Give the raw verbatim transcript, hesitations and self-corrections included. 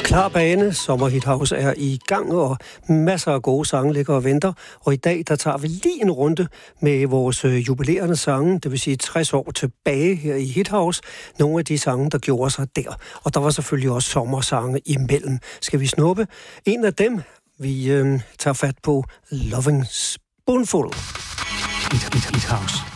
Klar bane, Sommerhit House er i gang, og masser af gode sange ligger og venter. Og i dag, der tager vi lige en runde med vores jubilerende sange, det vil sige tres år tilbage her i Hit House. Nogle af de sange, der gjorde sig der. Og der var selvfølgelig også sommersange imellem. Skal vi snuppe? En af dem, vi øh, tager fat på, Loving Spoonful. Hit, hit, hit House.